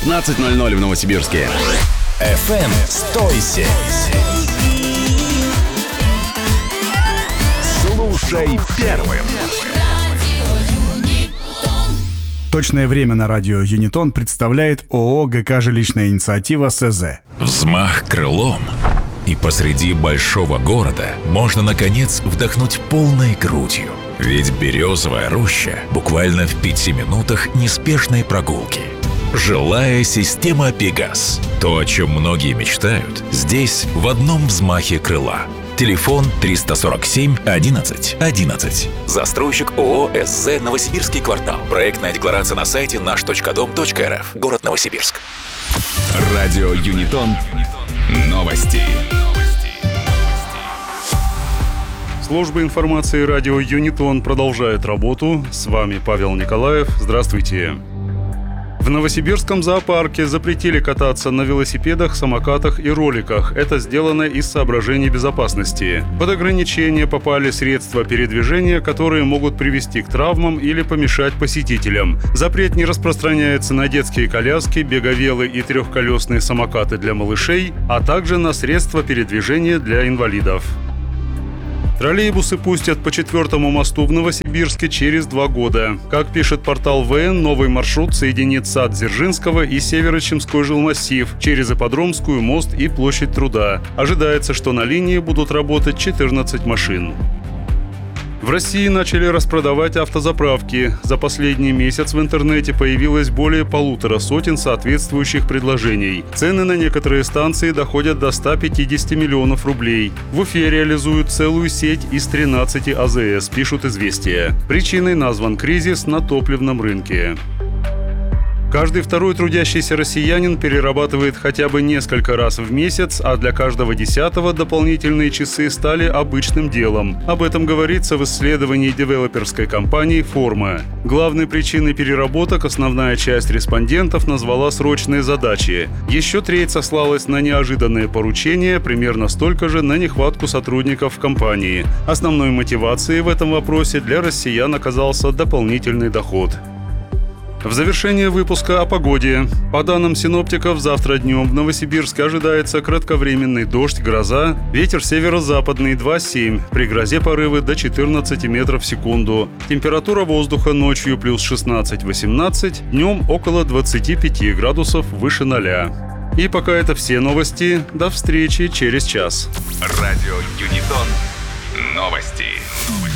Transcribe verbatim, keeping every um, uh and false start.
девятнадцать ноль ноль в Новосибирске. эф эм «Стойся». Слушай первым. Точное время на радио Юнитон представляет ООО ГК «Жилищная инициатива» СЗ. Взмах крылом, и посреди большого города можно, наконец, вдохнуть полной грудью. Ведь Березовая роща буквально в пяти минутах неспешной прогулки. Жилая система «Пегас». То, о чем многие мечтают, здесь в одном взмахе крыла. Телефон триста сорок семь одиннадцать одиннадцать. Застройщик ООО «СЗ Новосибирский квартал». Проектная декларация на сайте наш точка дом точка эр эф. Город Новосибирск. Радио Юнитон. Новости. Служба информации радио Юнитон продолжает работу. С вами Павел Николаев. Здравствуйте. В Новосибирском зоопарке запретили кататься на велосипедах, самокатах и роликах. Это сделано из соображений безопасности. Под ограничение попали средства передвижения, которые могут привести к травмам или помешать посетителям. Запрет не распространяется на детские коляски, беговелы и трехколесные самокаты для малышей, а также на средства передвижения для инвалидов. Троллейбусы пустят по четвертому мосту в Новосибирске через два года. Как пишет портал ВН, новый маршрут соединит сад Дзержинского и Северо-Чемской жилмассив через Ипподромскую, мост и площадь Труда. Ожидается, что на линии будут работать четырнадцать машин. В России начали распродавать автозаправки. За последний месяц в интернете появилось более полутора сотен соответствующих предложений. Цены на некоторые станции доходят до ста пятидесяти миллионов рублей. В Уфе реализуют целую сеть из тринадцати а зэ эс, пишут «Известия». Причиной назван кризис на топливном рынке. Каждый второй трудящийся россиянин перерабатывает хотя бы несколько раз в месяц, а для каждого десятого дополнительные часы стали обычным делом. Об этом говорится в исследовании девелоперской компании «Форма». Главной причиной переработок основная часть респондентов назвала срочные задачи. Еще треть сослалась на неожиданные поручения, примерно столько же на нехватку сотрудников в компании. Основной мотивацией в этом вопросе для россиян оказался дополнительный доход. В завершение выпуска о погоде. По данным синоптиков, завтра днем в Новосибирске ожидается кратковременный дождь, гроза, ветер северо-западный два семь, при грозе порывы до четырнадцати метров в секунду. Температура воздуха ночью плюс шестнадцать-восемнадцать, днем около двадцати пяти градусов выше ноля. И пока это все новости. До встречи через час. Радио Юнитон. Новости.